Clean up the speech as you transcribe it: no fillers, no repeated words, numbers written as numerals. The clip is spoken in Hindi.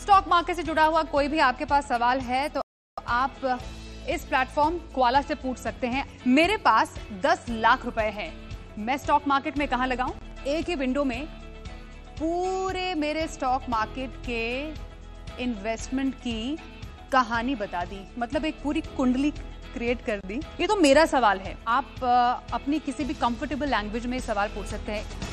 स्टॉक मार्केट से जुड़ा हुआ कोई भी आपके पास सवाल है तो आप इस प्लेटफॉर्म क्वाला से पूछ सकते हैं। मेरे पास 10 लाख रुपए हैं, मैं स्टॉक मार्केट में कहां लगाऊं? एक ही विंडो में पूरे मेरे स्टॉक मार्केट के इन्वेस्टमेंट की कहानी बता दी, मतलब एक पूरी कुंडली क्रिएट कर दी। ये तो मेरा सवाल है, आप अपनी किसी भी कंफर्टेबल लैंग्वेज में सवाल पूछ सकते हैं।